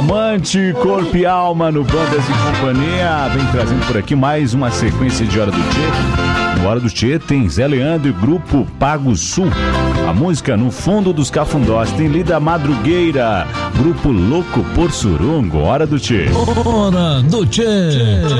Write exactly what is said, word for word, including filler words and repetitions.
Amante, corpo e alma no Bandas e Companhia. Vem trazendo por aqui mais uma sequência de Hora do Tchê. No Hora do Tchê tem Zé Leandro e Grupo Pago Sul. A música No Fundo dos Cafundós tem Lida Madrugueira, Grupo Louco por Surungo. Hora do Tchê. Hora do Tchê.